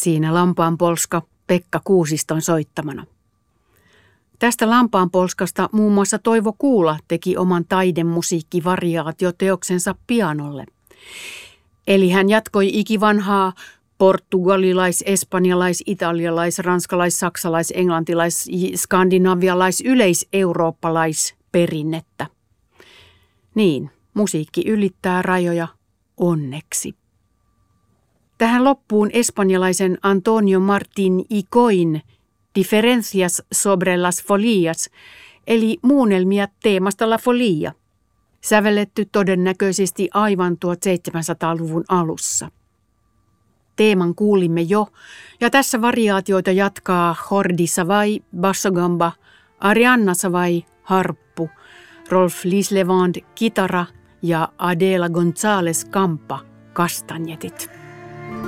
Siinä lampaanpolska Pekka Kuusiston soittamana. Tästä lampaanpolskasta muun muassa Toivo Kuula teki oman taidemusiikkivariaatioteoksensa pianolle. Eli hän jatkoi ikivanhaa portugalilais-, espanjalais-, italialais-, ranskalais-, saksalais-, englantilais-, skandinavialais-, yleiseurooppalaisperinnettä. Niin, musiikki ylittää rajoja onneksi. Tähän loppuun espanjalaisen Antonio Martín y Coin Diferencias sobre las folias, eli muunnelmia teemasta La Folia, sävelletty todennäköisesti aivan 1700-luvun alussa. Teeman kuulimme jo, ja tässä variaatioita jatkaa Jordi Savall, bassogamba, Arianna Savall, harppu, Rolf Lislevand, kitara ja Adela González Campa, kastanjetit.